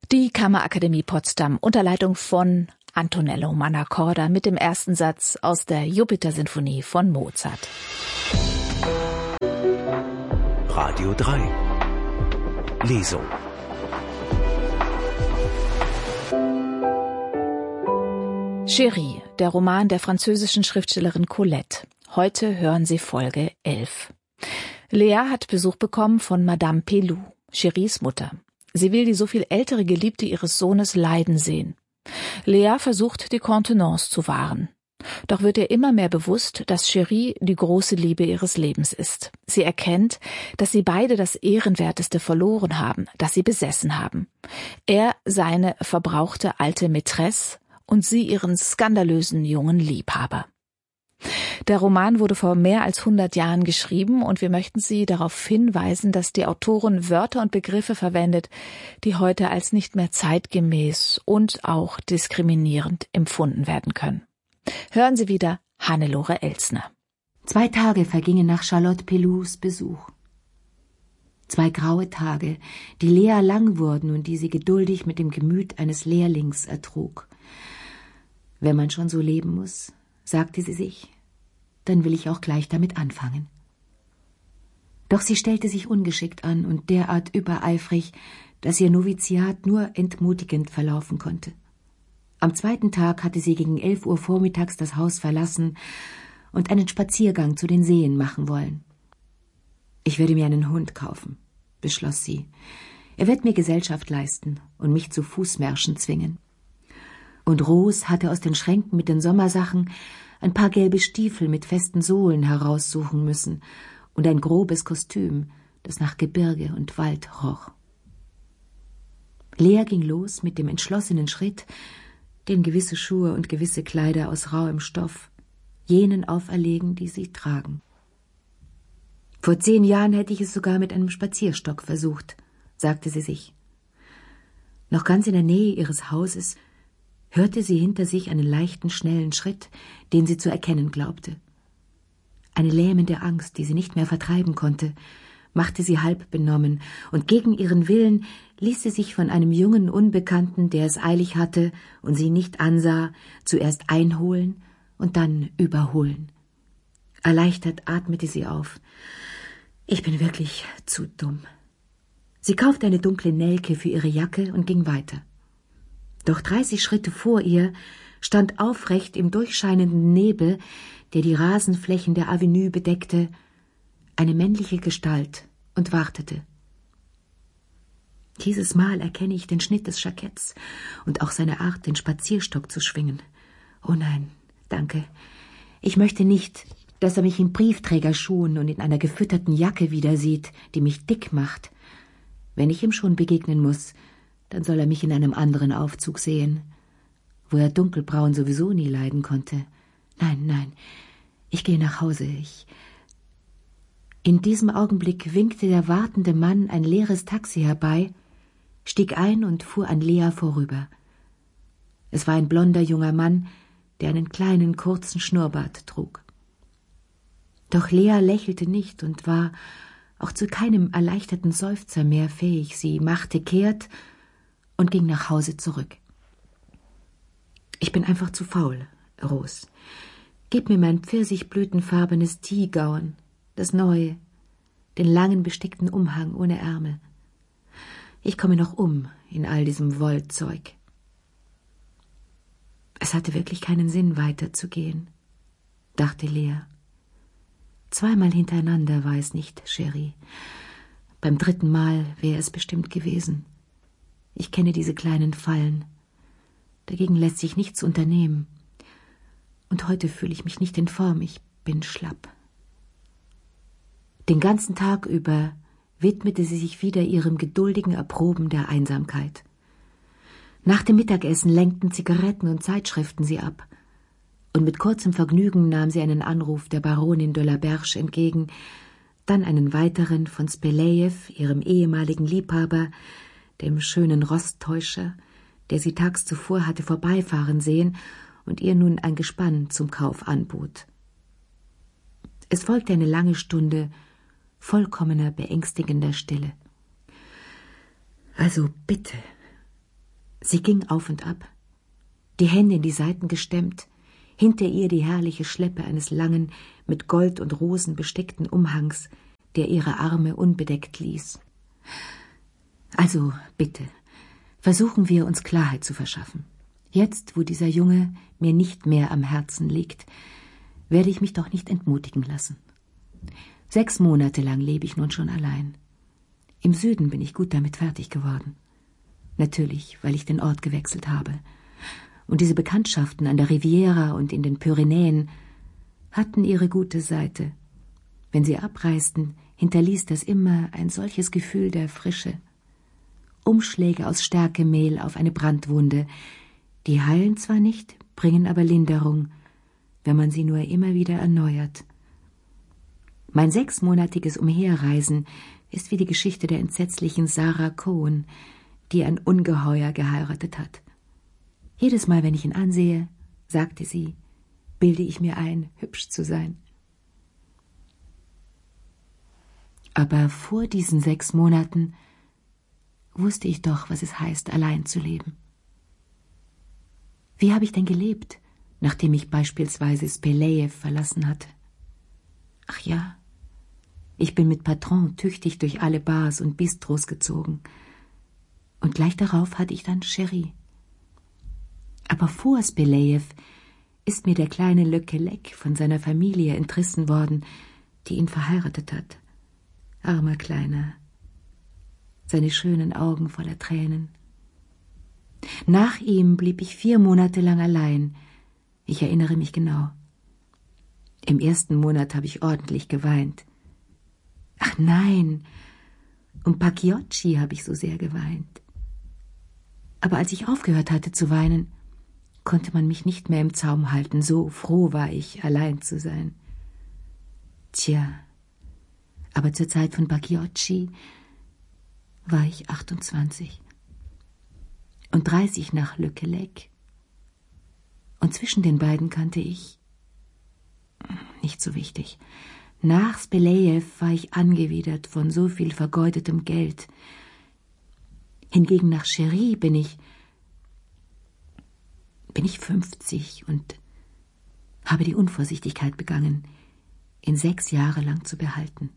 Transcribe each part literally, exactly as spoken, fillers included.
Die Kammerakademie Potsdam unter Leitung von Antonello Mannacorda mit dem ersten Satz aus der Jupiter-Sinfonie von Mozart. Radio drei Lesung. Chérie, der Roman der französischen Schriftstellerin Colette. Heute hören Sie Folge elf. Lea hat Besuch bekommen von Madame Peloux, Chéries Mutter. Sie will die so viel ältere Geliebte ihres Sohnes leiden sehen. Lea versucht, die Kontenance zu wahren. Doch wird ihr immer mehr bewusst, dass Chérie die große Liebe ihres Lebens ist. Sie erkennt, dass sie beide das Ehrenwerteste verloren haben, das sie besessen haben. Er seine verbrauchte alte Mätresse und sie ihren skandalösen jungen Liebhaber. Der Roman wurde vor mehr als hundert Jahren geschrieben und wir möchten Sie darauf hinweisen, dass die Autorin Wörter und Begriffe verwendet, die heute als nicht mehr zeitgemäß und auch diskriminierend empfunden werden können. Hören Sie wieder Hannelore Elsner. Zwei Tage vergingen nach Charlotte Pelouxs Besuch. Zwei graue Tage, die Lea lang wurden und die sie geduldig mit dem Gemüt eines Lehrlings ertrug. Wenn man schon so leben muss, sagte sie sich, dann will ich auch gleich damit anfangen. Doch sie stellte sich ungeschickt an und derart übereifrig, dass ihr Noviziat nur entmutigend verlaufen konnte. Am zweiten Tag hatte sie gegen elf Uhr vormittags das Haus verlassen und einen Spaziergang zu den Seen machen wollen. »Ich werde mir einen Hund kaufen«, beschloss sie. »Er wird mir Gesellschaft leisten und mich zu Fußmärschen zwingen.« Und Rose hatte aus den Schränken mit den Sommersachen ein paar gelbe Stiefel mit festen Sohlen heraussuchen müssen und ein grobes Kostüm, das nach Gebirge und Wald roch. Lea ging los mit dem entschlossenen Schritt, den gewisse Schuhe und gewisse Kleider aus rauem Stoff jenen auferlegen, die sie tragen. »Vor zehn Jahren hätte ich es sogar mit einem Spazierstock versucht«, sagte sie sich. Noch ganz in der Nähe ihres Hauses hörte sie hinter sich einen leichten, schnellen Schritt, den sie zu erkennen glaubte. Eine lähmende Angst, die sie nicht mehr vertreiben konnte, machte sie halb benommen, und gegen ihren Willen ließ sie sich von einem jungen Unbekannten, der es eilig hatte und sie nicht ansah, zuerst einholen und dann überholen. Erleichtert atmete sie auf. »Ich bin wirklich zu dumm.« Sie kaufte eine dunkle Nelke für ihre Jacke und ging weiter. Doch dreißig Schritte vor ihr stand aufrecht im durchscheinenden Nebel, der die Rasenflächen der Avenue bedeckte, eine männliche Gestalt und wartete. Dieses Mal erkenne ich den Schnitt des Jacketts und auch seine Art, den Spazierstock zu schwingen. Oh nein, danke. Ich möchte nicht, dass er mich in Briefträgerschuhen und in einer gefütterten Jacke wieder sieht, die mich dick macht. Wenn ich ihm schon begegnen muss, dann soll er mich in einem anderen Aufzug sehen, wo er dunkelbraun sowieso nie leiden konnte. Nein, nein, ich gehe nach Hause, ich... In diesem Augenblick winkte der wartende Mann ein leeres Taxi herbei, stieg ein und fuhr an Lea vorüber. Es war ein blonder junger Mann, der einen kleinen, kurzen Schnurrbart trug. Doch Lea lächelte nicht und war auch zu keinem erleichterten Seufzer mehr fähig. Sie machte kehrt und ging nach Hause zurück. »Ich bin einfach zu faul, Rose. Gib mir mein pfirsichblütenfarbenes Teegown, das neue, den langen bestickten Umhang ohne Ärmel. Ich komme noch um in all diesem Wollzeug.« Es hatte wirklich keinen Sinn, weiterzugehen, dachte Lea. Zweimal hintereinander war es nicht, Chérie. Beim dritten Mal wäre es bestimmt gewesen. Ich kenne diese kleinen Fallen. Dagegen lässt sich nichts unternehmen. Und heute fühle ich mich nicht in Form, ich bin schlapp. Den ganzen Tag über widmete sie sich wieder ihrem geduldigen Erproben der Einsamkeit. Nach dem Mittagessen lenkten Zigaretten und Zeitschriften sie ab. Und mit kurzem Vergnügen nahm sie einen Anruf der Baronin de la Berche entgegen, dann einen weiteren von Spelejew, ihrem ehemaligen Liebhaber, dem schönen Rosttäuscher, der sie tags zuvor hatte vorbeifahren sehen und ihr nun ein Gespann zum Kauf anbot. Es folgte eine lange Stunde vollkommener, beängstigender Stille. »Also bitte«, Sie ging auf und ab, die Hände in die Seiten gestemmt, hinter ihr die herrliche Schleppe eines langen, mit Gold und Rosen besteckten Umhangs, der ihre Arme unbedeckt ließ. Also, bitte, versuchen wir, uns Klarheit zu verschaffen. Jetzt, wo dieser Junge mir nicht mehr am Herzen liegt, werde ich mich doch nicht entmutigen lassen. Sechs Monate lang lebe ich nun schon allein. Im Süden bin ich gut damit fertig geworden. Natürlich, weil ich den Ort gewechselt habe. Und diese Bekanntschaften an der Riviera und in den Pyrenäen hatten ihre gute Seite. Wenn sie abreisten, hinterließ das immer ein solches Gefühl der Frische. Umschläge aus Stärkemehl auf eine Brandwunde, die heilen zwar nicht, bringen aber Linderung, wenn man sie nur immer wieder erneuert. Mein sechsmonatiges Umherreisen ist wie die Geschichte der entsetzlichen Sarah Cohen, die ein Ungeheuer geheiratet hat. Jedes Mal, wenn ich ihn ansehe, sagte sie, bilde ich mir ein, hübsch zu sein. Aber vor diesen sechs Monaten wusste ich doch, was es heißt, allein zu leben. Wie habe ich denn gelebt, nachdem ich beispielsweise Spelejew verlassen hatte? Ach ja, ich bin mit Patron tüchtig durch alle Bars und Bistros gezogen. Und gleich darauf hatte ich dann Cherie. Aber vor Spelejew ist mir der kleine Le Quellec von seiner Familie entrissen worden, die ihn verheiratet hat. Armer Kleiner, seine schönen Augen voller Tränen. Nach ihm blieb ich vier Monate lang allein. Ich erinnere mich genau. Im ersten Monat habe ich ordentlich geweint. Ach nein, um Pagliocci habe ich so sehr geweint. Aber als ich aufgehört hatte zu weinen, konnte man mich nicht mehr im Zaum halten, so froh war ich, allein zu sein. Tja, aber zur Zeit von Pagliocci war ich achtundzwanzig und dreißig nach Le Quellec. Und zwischen den beiden kannte ich, nicht so wichtig, nach Spelejew war ich angewidert von so viel vergeudetem Geld. Hingegen nach Cherie bin ich, bin ich fünfzig und habe die Unvorsichtigkeit begangen, ihn sechs Jahre lang zu behalten.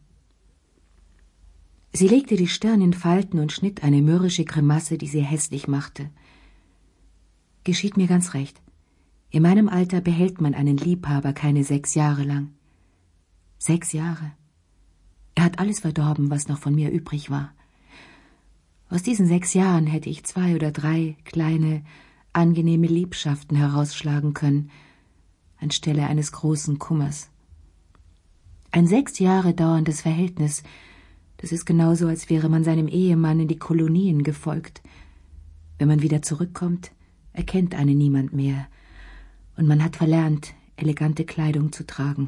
Sie legte die Stirn in Falten und schnitt eine mürrische Grimasse, die sie hässlich machte. Geschieht mir ganz recht. In meinem Alter behält man einen Liebhaber keine sechs Jahre lang. Sechs Jahre. Er hat alles verdorben, was noch von mir übrig war. Aus diesen sechs Jahren hätte ich zwei oder drei kleine, angenehme Liebschaften herausschlagen können, anstelle eines großen Kummers. Ein sechs Jahre dauerndes Verhältnis, das ist genauso, als wäre man seinem Ehemann in die Kolonien gefolgt. Wenn man wieder zurückkommt, erkennt einen niemand mehr, und man hat verlernt, elegante Kleidung zu tragen.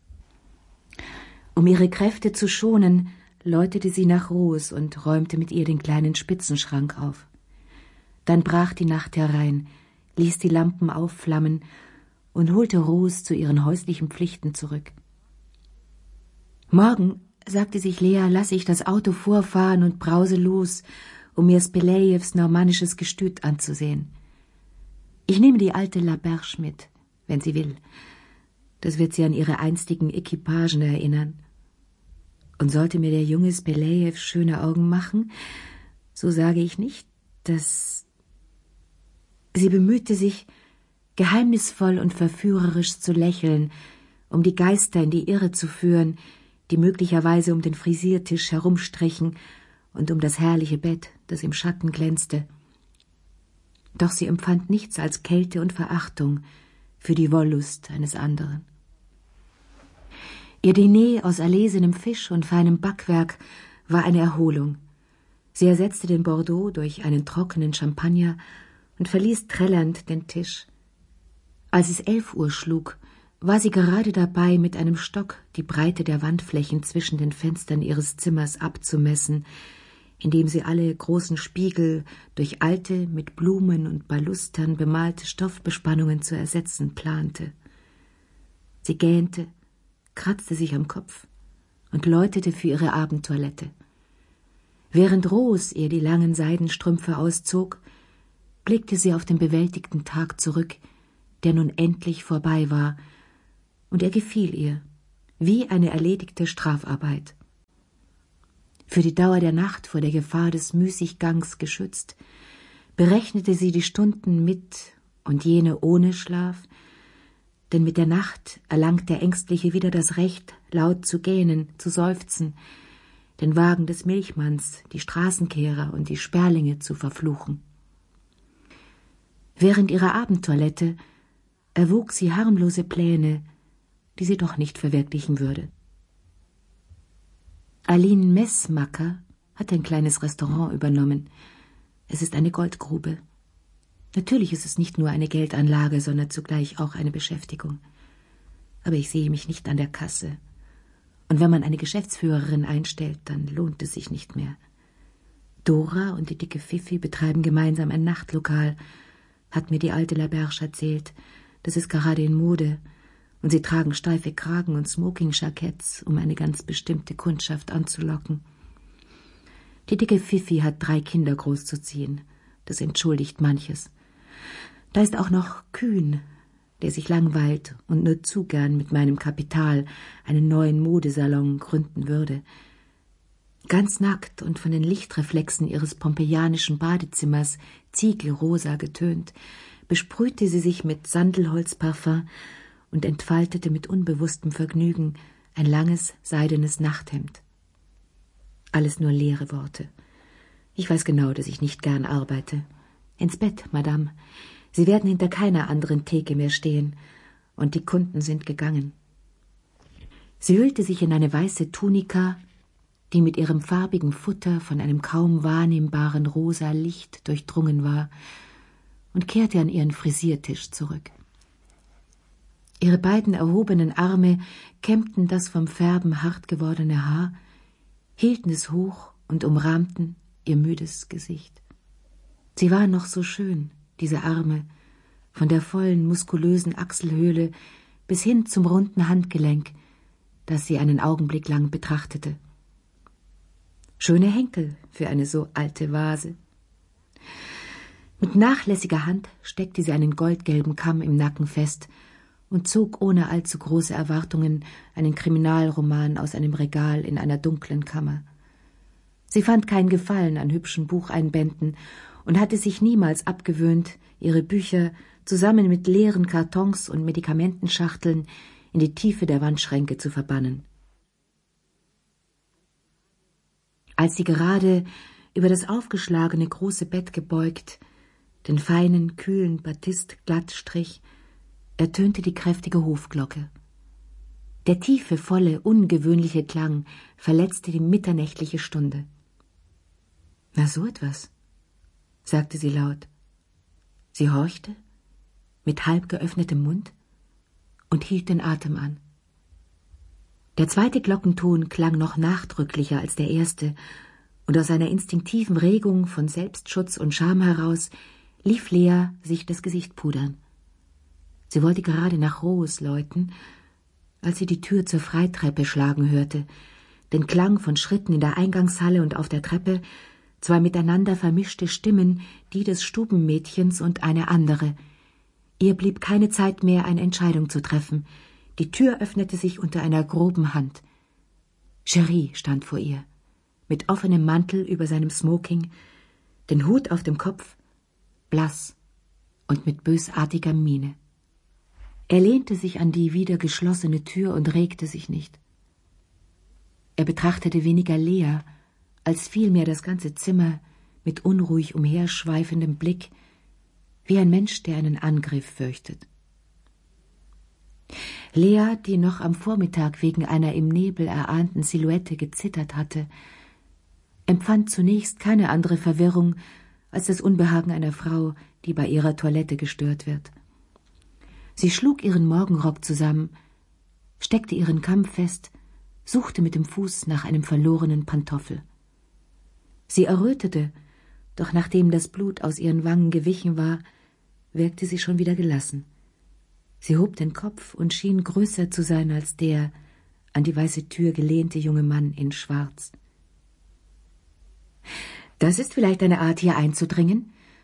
Um ihre Kräfte zu schonen, läutete sie nach Rose und räumte mit ihr den kleinen Spitzenschrank auf. Dann brach die Nacht herein, ließ die Lampen aufflammen und holte Rose zu ihren häuslichen Pflichten zurück. Morgen, sagte sich Lea, lasse ich das Auto vorfahren und brause los, um mir Spelejews normannisches Gestüt anzusehen. Ich nehme die alte Laberge mit, wenn sie will. Das wird sie an ihre einstigen Equipagen erinnern. Und sollte mir der junge Spelejew schöne Augen machen, so sage ich nicht, dass... Sie bemühte sich, geheimnisvoll und verführerisch zu lächeln, um die Geister in die Irre zu führen, die möglicherweise um den Frisiertisch herumstrichen und um das herrliche Bett, das im Schatten glänzte. Doch sie empfand nichts als Kälte und Verachtung für die Wollust eines anderen. Ihr Diner aus erlesenem Fisch und feinem Backwerk war eine Erholung. Sie ersetzte den Bordeaux durch einen trockenen Champagner und verließ trällernd den Tisch. Als es elf Uhr schlug, war sie gerade dabei, mit einem Stock die Breite der Wandflächen zwischen den Fenstern ihres Zimmers abzumessen, indem sie alle großen Spiegel durch alte, mit Blumen und Balustern bemalte Stoffbespannungen zu ersetzen plante. Sie gähnte, kratzte sich am Kopf und läutete für ihre Abendtoilette. Während Rose ihr die langen Seidenstrümpfe auszog, blickte sie auf den bewältigten Tag zurück, der nun endlich vorbei war, und er gefiel ihr, wie eine erledigte Strafarbeit. Für die Dauer der Nacht vor der Gefahr des Müßiggangs geschützt, berechnete sie die Stunden mit und jene ohne Schlaf, denn mit der Nacht erlangt der Ängstliche wieder das Recht, laut zu gähnen, zu seufzen, den Wagen des Milchmanns, die Straßenkehrer und die Sperlinge zu verfluchen. Während ihrer Abendtoilette erwog sie harmlose Pläne, die sie doch nicht verwirklichen würde. Aline Messmacker hat ein kleines Restaurant übernommen. Es ist eine Goldgrube. Natürlich ist es nicht nur eine Geldanlage, sondern zugleich auch eine Beschäftigung. Aber ich sehe mich nicht an der Kasse. Und wenn man eine Geschäftsführerin einstellt, dann lohnt es sich nicht mehr. Dora und die dicke Fifi betreiben gemeinsam ein Nachtlokal, hat mir die alte Laberge erzählt. Das ist gerade in Mode. Und sie tragen steife Kragen und Smoking-Jacketts, um eine ganz bestimmte Kundschaft anzulocken. Die dicke Fifi hat drei Kinder großzuziehen. Das entschuldigt manches. Da ist auch noch Kühn, der sich langweilt und nur zu gern mit meinem Kapital einen neuen Modesalon gründen würde. Ganz nackt und von den Lichtreflexen ihres pompeianischen Badezimmers ziegelrosa getönt, besprühte sie sich mit Sandelholzparfum und entfaltete mit unbewusstem Vergnügen ein langes, seidenes Nachthemd. Alles nur leere Worte. Ich weiß genau, dass ich nicht gern arbeite. Ins Bett, Madame. Sie werden hinter keiner anderen Theke mehr stehen, und die Kunden sind gegangen. Sie hüllte sich in eine weiße Tunika, die mit ihrem farbigen Futter von einem kaum wahrnehmbaren rosa Licht durchdrungen war, und kehrte an ihren Frisiertisch zurück. Ihre beiden erhobenen Arme kämmten das vom Färben hart gewordene Haar, hielten es hoch und umrahmten ihr müdes Gesicht. Sie war noch so schön, diese Arme, von der vollen, muskulösen Achselhöhle bis hin zum runden Handgelenk, das sie einen Augenblick lang betrachtete. Schöne Henkel für eine so alte Vase. Mit nachlässiger Hand steckte sie einen goldgelben Kamm im Nacken fest und zog ohne allzu große Erwartungen einen Kriminalroman aus einem Regal in einer dunklen Kammer. Sie fand kein Gefallen an hübschen Bucheinbänden und hatte sich niemals abgewöhnt, ihre Bücher zusammen mit leeren Kartons und Medikamentenschachteln in die Tiefe der Wandschränke zu verbannen. Als sie gerade über das aufgeschlagene große Bett gebeugt, den feinen, kühlen Batist glatt strich, ertönte die kräftige Hofglocke. Der tiefe, volle, ungewöhnliche Klang verletzte die mitternächtliche Stunde. »Na, so etwas«, sagte sie laut. Sie horchte, mit halb geöffnetem Mund, und hielt den Atem an. Der zweite Glockenton klang noch nachdrücklicher als der erste, und aus einer instinktiven Regung von Selbstschutz und Scham heraus lief Lea sich das Gesicht pudern. Sie wollte gerade nach Rose läuten, als sie die Tür zur Freitreppe schlagen hörte, den Klang von Schritten in der Eingangshalle und auf der Treppe, zwei miteinander vermischte Stimmen, die des Stubenmädchens und eine andere. Ihr blieb keine Zeit mehr, eine Entscheidung zu treffen. Die Tür öffnete sich unter einer groben Hand. Cherie stand vor ihr, mit offenem Mantel über seinem Smoking, den Hut auf dem Kopf, blass und mit bösartiger Miene. Er lehnte sich an die wieder geschlossene Tür und regte sich nicht. Er betrachtete weniger Lea, als vielmehr das ganze Zimmer mit unruhig umherschweifendem Blick, wie ein Mensch, der einen Angriff fürchtet. Lea, die noch am Vormittag wegen einer im Nebel erahnten Silhouette gezittert hatte, empfand zunächst keine andere Verwirrung als das Unbehagen einer Frau, die bei ihrer Toilette gestört wird. Sie schlug ihren Morgenrock zusammen, steckte ihren Kamm fest, suchte mit dem Fuß nach einem verlorenen Pantoffel. Sie errötete, doch nachdem das Blut aus ihren Wangen gewichen war, wirkte sie schon wieder gelassen. Sie hob den Kopf und schien größer zu sein als der an die weiße Tür gelehnte junge Mann in Schwarz. »Das ist vielleicht eine Art, hier einzudringen«,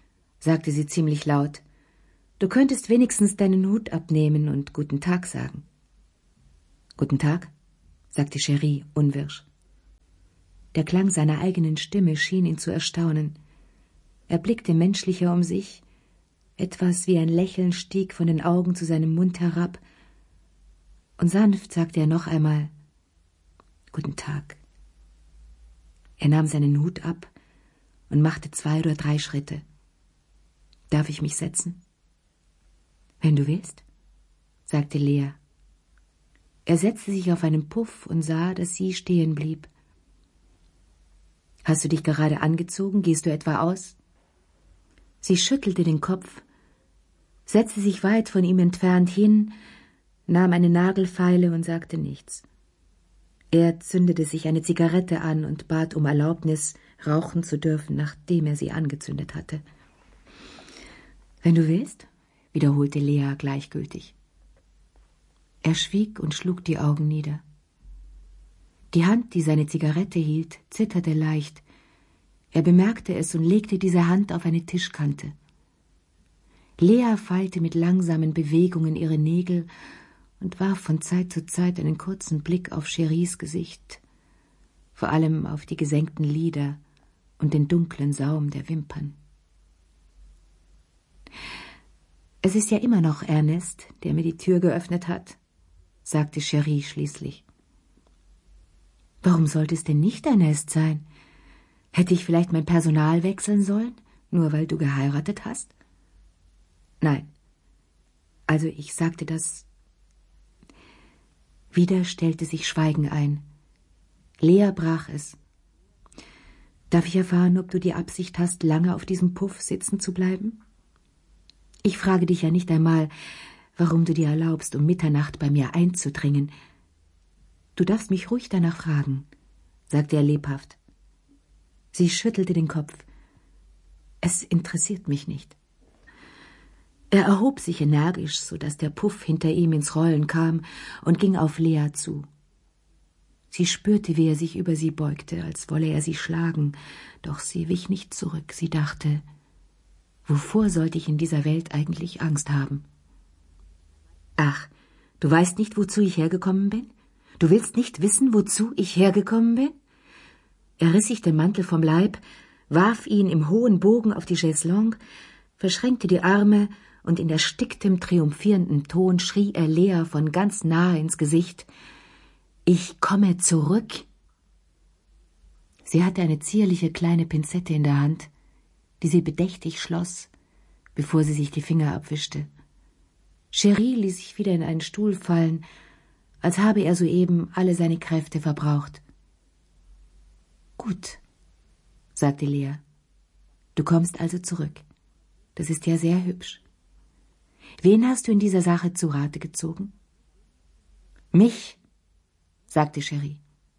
sagte sie ziemlich laut. »Du könntest wenigstens deinen Hut abnehmen und Guten Tag sagen.« »Guten Tag«, sagte Cherie unwirsch. Der Klang seiner eigenen Stimme schien ihn zu erstaunen. Er blickte menschlicher um sich. Etwas wie ein Lächeln stieg von den Augen zu seinem Mund herab. Und sanft sagte er noch einmal, »Guten Tag.« Er nahm seinen Hut ab und machte zwei oder drei Schritte. »Darf ich mich setzen?« »Wenn du willst«, sagte Lea. Er setzte sich auf einen Puff und sah, dass sie stehen blieb. »Hast du dich gerade angezogen? Gehst du etwa aus?« Sie schüttelte den Kopf, setzte sich weit von ihm entfernt hin, nahm eine Nagelfeile und sagte nichts. Er zündete sich eine Zigarette an und bat um Erlaubnis, rauchen zu dürfen, nachdem er sie angezündet hatte. »Wenn du willst«, wiederholte Lea gleichgültig. Er schwieg und schlug die Augen nieder. Die Hand, die seine Zigarette hielt, zitterte leicht. Er bemerkte es und legte diese Hand auf eine Tischkante. Lea feilte mit langsamen Bewegungen ihre Nägel und warf von Zeit zu Zeit einen kurzen Blick auf Cheries Gesicht, vor allem auf die gesenkten Lider und den dunklen Saum der Wimpern. »Es ist ja immer noch Ernest, der mir die Tür geöffnet hat«, sagte Cherie schließlich. »Warum sollte es denn nicht Ernest sein? Hätte ich vielleicht mein Personal wechseln sollen, nur weil du geheiratet hast?« »Nein. Also ich sagte das...« Wieder stellte sich Schweigen ein. Lea brach es. »Darf ich erfahren, ob du die Absicht hast, lange auf diesem Puff sitzen zu bleiben? Ich frage dich ja nicht einmal, warum du dir erlaubst, um Mitternacht bei mir einzudringen. Du darfst mich ruhig danach fragen«, sagte er lebhaft. Sie schüttelte den Kopf. »Es interessiert mich nicht.« Er erhob sich energisch, so dass der Puff hinter ihm ins Rollen kam und ging auf Lea zu. Sie spürte, wie er sich über sie beugte, als wolle er sie schlagen, doch sie wich nicht zurück. Sie dachte, wovor sollte ich in dieser Welt eigentlich Angst haben? »Ach, du weißt nicht, wozu ich hergekommen bin? Du willst nicht wissen, wozu ich hergekommen bin?« Er riss sich den Mantel vom Leib, warf ihn im hohen Bogen auf die Chaiselongue, verschränkte die Arme und in ersticktem, triumphierendem Ton schrie er Lea von ganz nahe ins Gesicht, »Ich komme zurück!« Sie hatte eine zierliche kleine Pinzette in der Hand, die sie bedächtig schloss, bevor sie sich die Finger abwischte. Cherie ließ sich wieder in einen Stuhl fallen, als habe er soeben alle seine Kräfte verbraucht. »Gut«, sagte Lea. »Du kommst also zurück. Das ist ja sehr hübsch. Wen hast du in dieser Sache zu Rate gezogen?« »Mich«, sagte Cherie.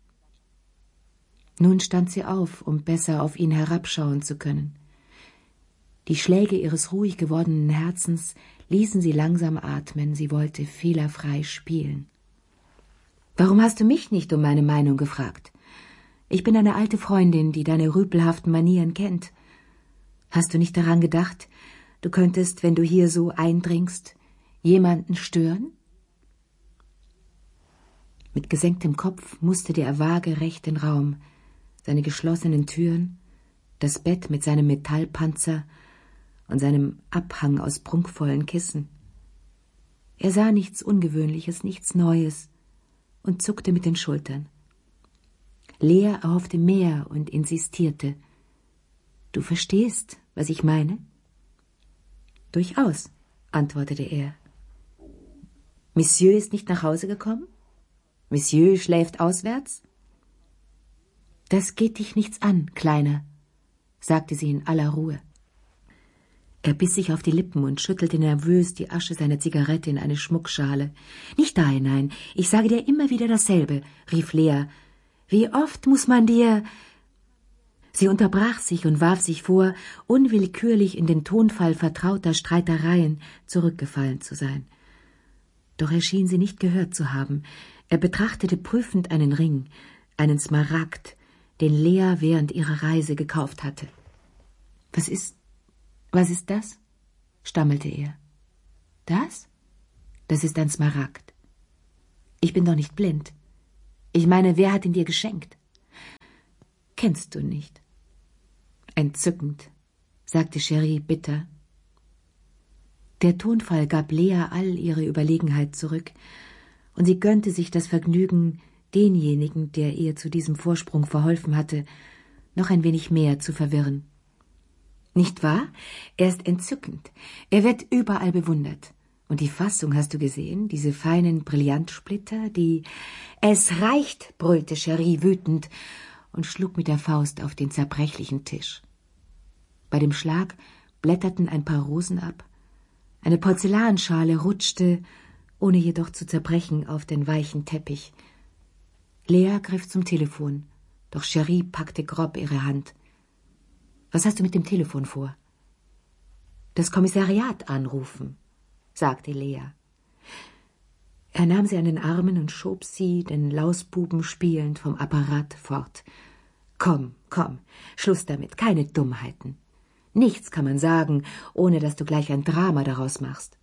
Nun stand sie auf, um besser auf ihn herabschauen zu können. Die Schläge ihres ruhig gewordenen Herzens ließen sie langsam atmen, sie wollte fehlerfrei spielen. »Warum hast du mich nicht um meine Meinung gefragt? Ich bin eine alte Freundin, die deine rüpelhaften Manieren kennt. Hast du nicht daran gedacht, du könntest, wenn du hier so eindringst, jemanden stören?« Mit gesenktem Kopf musterte er waagerecht den Raum, seine geschlossenen Türen, das Bett mit seinem Metallpanzer und seinem Abhang aus prunkvollen Kissen. Er sah nichts Ungewöhnliches, nichts Neues und zuckte mit den Schultern. Lea erhoffte mehr und insistierte. »Du verstehst, was ich meine?« »Durchaus«, antwortete er. »Monsieur ist nicht nach Hause gekommen? Monsieur schläft auswärts?« »Das geht dich nichts an, Kleiner«, sagte sie in aller Ruhe. Er biss sich auf die Lippen und schüttelte nervös die Asche seiner Zigarette in eine Schmuckschale. »Nicht da hinein, ich sage dir immer wieder dasselbe«, rief Lea. »Wie oft muss man dir...« Sie unterbrach sich und warf sich vor, unwillkürlich in den Tonfall vertrauter Streitereien zurückgefallen zu sein. Doch er schien sie nicht gehört zu haben. Er betrachtete prüfend einen Ring, einen Smaragd, den Lea während ihrer Reise gekauft hatte. »Was ist... »Was ist das?« stammelte er. »Das? Das ist ein Smaragd. Ich bin doch nicht blind. Ich meine, wer hat ihn dir geschenkt?« »Kennst du nicht?« »Entzückend«, sagte Cherie bitter. Der Tonfall gab Lea all ihre Überlegenheit zurück, und sie gönnte sich das Vergnügen, denjenigen, der ihr zu diesem Vorsprung verholfen hatte, noch ein wenig mehr zu verwirren. »Nicht wahr? Er ist entzückend. Er wird überall bewundert. Und die Fassung hast du gesehen, diese feinen Brillantsplitter, die... »Es reicht«, brüllte Cherie wütend und schlug mit der Faust auf den zerbrechlichen Tisch. Bei dem Schlag blätterten ein paar Rosen ab. Eine Porzellanschale rutschte, ohne jedoch zu zerbrechen, auf den weichen Teppich. Lea griff zum Telefon, doch Cherie packte grob ihre Hand. »Was hast du mit dem Telefon vor?« »Das Kommissariat anrufen«, sagte Lea. Er nahm sie an den Armen und schob sie, den Lausbuben spielend, vom Apparat fort. »Komm, komm, Schluss damit, keine Dummheiten. Nichts kann man sagen, ohne dass du gleich ein Drama daraus machst.«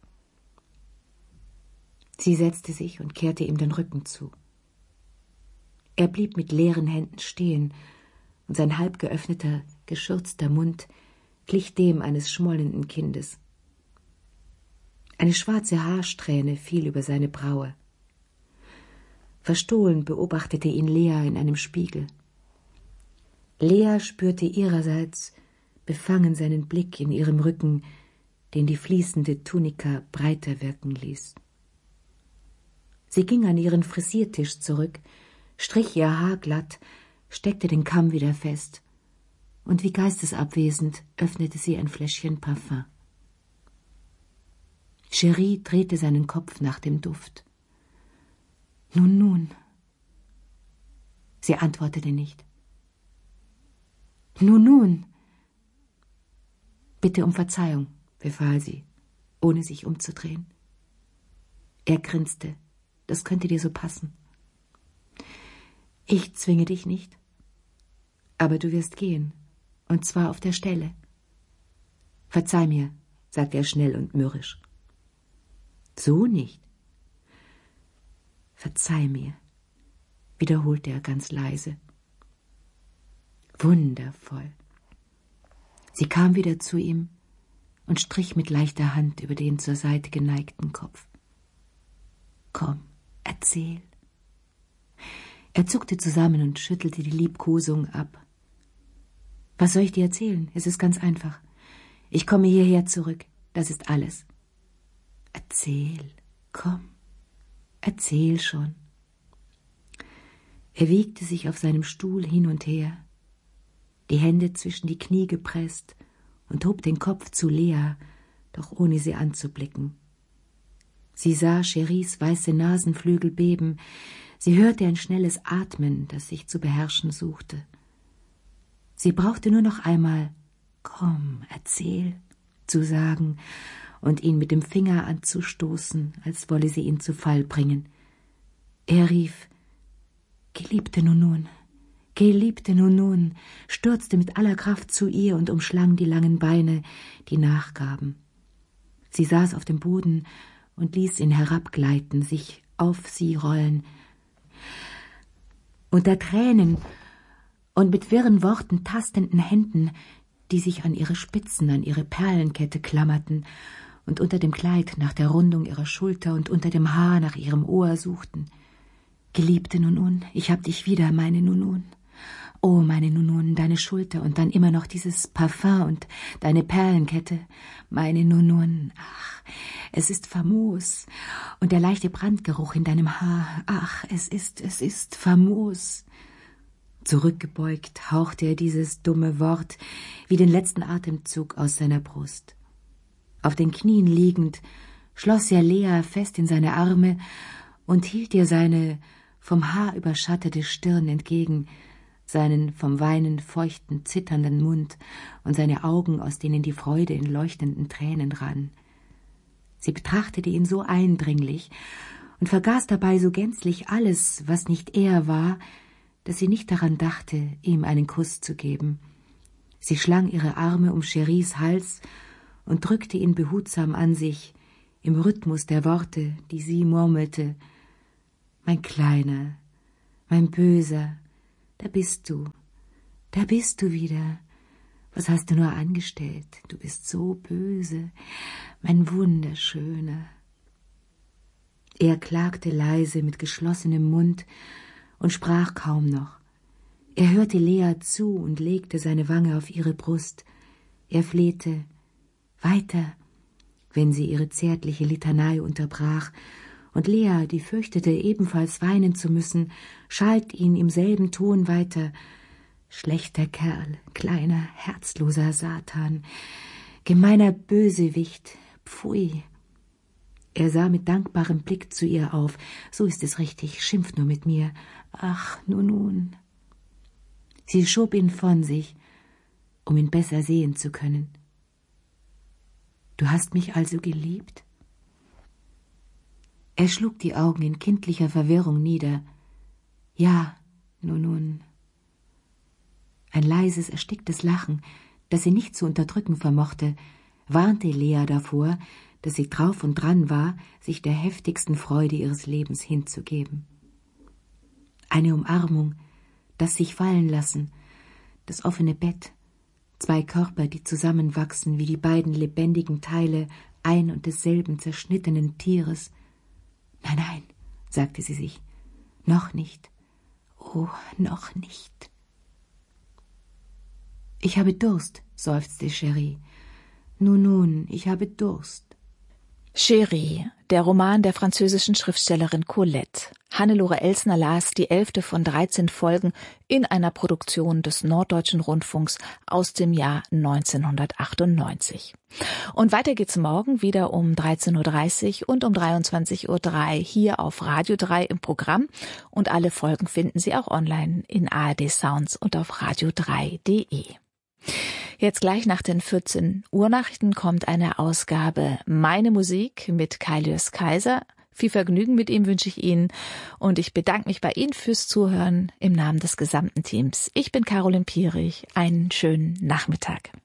Sie setzte sich und kehrte ihm den Rücken zu. Er blieb mit leeren Händen stehen, und sein halb geöffneter, geschürzter Mund glich dem eines schmollenden Kindes. Eine schwarze Haarsträhne fiel über seine Braue. Verstohlen beobachtete ihn Lea in einem Spiegel. Lea spürte ihrerseits befangen seinen Blick in ihrem Rücken, den die fließende Tunika breiter wirken ließ. Sie ging an ihren Frisiertisch zurück, strich ihr Haar glatt, steckte den Kamm wieder fest, und wie geistesabwesend öffnete sie ein Fläschchen Parfum. Cherie drehte seinen Kopf nach dem Duft. »Nun, nun.« Sie antwortete nicht. »Nun, nun.« »Bitte um Verzeihung«, befahl sie, ohne sich umzudrehen. Er grinste. »Das könnte dir so passen.« »Ich zwinge dich nicht. Aber du wirst gehen, und zwar auf der Stelle.« »Verzeih mir«, sagte er schnell und mürrisch. »So nicht.« »Verzeih mir«, wiederholte er ganz leise. »Wundervoll.« Sie kam wieder zu ihm und strich mit leichter Hand über den zur Seite geneigten Kopf. »Komm, erzähl.« Er zuckte zusammen und schüttelte die Liebkosung ab. »Was soll ich dir erzählen? Es ist ganz einfach. Ich komme hierher zurück. Das ist alles.« »Erzähl, komm, erzähl schon.« Er wiegte sich auf seinem Stuhl hin und her, die Hände zwischen die Knie gepresst, und hob den Kopf zu Lea, doch ohne sie anzublicken. Sie sah Cheries weiße Nasenflügel beben, sie hörte ein schnelles Atmen, das sich zu beherrschen suchte. Sie brauchte nur noch einmal »Komm, erzähl« zu sagen und ihn mit dem Finger anzustoßen, als wolle sie ihn zu Fall bringen. Er rief »Geliebte Nunun, geliebte Nunun«, stürzte mit aller Kraft zu ihr und umschlang die langen Beine, die nachgaben. Sie saß auf dem Boden und ließ ihn herabgleiten, sich auf sie rollen. Unter Tränen und mit wirren Worten tastenden Händen, die sich an ihre Spitzen, an ihre Perlenkette klammerten und unter dem Kleid nach der Rundung ihrer Schulter und unter dem Haar nach ihrem Ohr suchten. »Geliebte Nunun, ich hab dich wieder, meine Nunun. Oh, meine Nunun, deine Schulter und dann immer noch dieses Parfum und deine Perlenkette. Meine Nunun, ach, es ist famos. Und der leichte Brandgeruch in deinem Haar, ach, es ist, es ist famos.« Zurückgebeugt hauchte er dieses dumme Wort wie den letzten Atemzug aus seiner Brust. Auf den Knien liegend schloss er Lea fest in seine Arme und hielt ihr seine vom Haar überschattete Stirn entgegen, seinen vom Weinen feuchten, zitternden Mund und seine Augen, aus denen die Freude in leuchtenden Tränen rann. Sie betrachtete ihn so eindringlich und vergaß dabei so gänzlich alles, was nicht er war, dass sie nicht daran dachte, ihm einen Kuss zu geben. Sie schlang ihre Arme um Cheries Hals und drückte ihn behutsam an sich, im Rhythmus der Worte, die sie murmelte. »Mein Kleiner, mein Böser, da bist du, da bist du wieder. Was hast du nur angestellt? Du bist so böse, mein Wunderschöner.« Er klagte leise mit geschlossenem Mund und sprach kaum noch. Er hörte Lea zu und legte seine Wange auf ihre Brust. Er flehte, »Weiter«, wenn sie ihre zärtliche Litanei unterbrach, und Lea, die fürchtete, ebenfalls weinen zu müssen, schalt ihn im selben Ton weiter. »Schlechter Kerl, kleiner, herzloser Satan, gemeiner Bösewicht, pfui.« Er sah mit dankbarem Blick zu ihr auf. »So ist es richtig, schimpf nur mit mir. Ach, nun, nun.« Sie schob ihn von sich, um ihn besser sehen zu können. »Du hast mich also geliebt?« Er schlug die Augen in kindlicher Verwirrung nieder. »Ja, nun, nun.« Ein leises, ersticktes Lachen, das sie nicht zu unterdrücken vermochte, warnte Lea davor, dass sie drauf und dran war, sich der heftigsten Freude ihres Lebens hinzugeben. Eine Umarmung, das sich fallen lassen, das offene Bett, zwei Körper, die zusammenwachsen wie die beiden lebendigen Teile ein und desselben zerschnittenen Tieres. »Nein, nein«, sagte sie sich, »noch nicht, oh, noch nicht.« »Ich habe Durst«, seufzte Chérie. »Nun, nun, ich habe Durst.« Chérie, der Roman der französischen Schriftstellerin Colette. Hannelore Elsner las die elfte von dreizehn Folgen in einer Produktion des Norddeutschen Rundfunks aus dem Jahr neunzehnhundertachtundneunzig. Und weiter geht's morgen wieder um dreizehn Uhr dreißig und um dreiundzwanzig Uhr drei hier auf Radio drei im Programm. Und alle Folgen finden Sie auch online in A R D Sounds und auf radio drei punkt de. Jetzt gleich nach den vierzehn Uhr Nachrichten kommt eine Ausgabe Meine Musik mit Kaius Kaiser. Viel Vergnügen mit ihm wünsche ich Ihnen und ich bedanke mich bei Ihnen fürs Zuhören im Namen des gesamten Teams. Ich bin Caroline Pierich. Einen schönen Nachmittag.